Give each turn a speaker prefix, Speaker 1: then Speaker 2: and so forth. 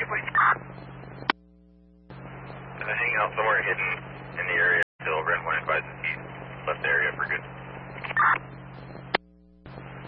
Speaker 1: Hang out somewhere hidden in the area until Red 1 advises.